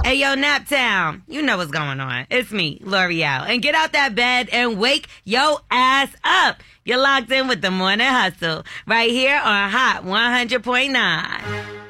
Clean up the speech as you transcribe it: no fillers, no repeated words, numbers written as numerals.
Hey, yo, Naptown, you know what's going on. It's me, L'Oreal. And get out that bed and wake yo ass up. You're locked in with the Morning Hustle right here on Hot 100.9.